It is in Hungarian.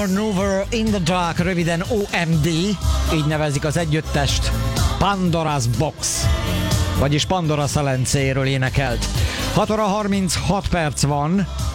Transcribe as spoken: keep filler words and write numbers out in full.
Maneuver in the Dark, röviden o em dé, így nevezik az együttest. Pandora's Box, vagyis Pandora szelencéről énekelt. hat óra harminchat perc van.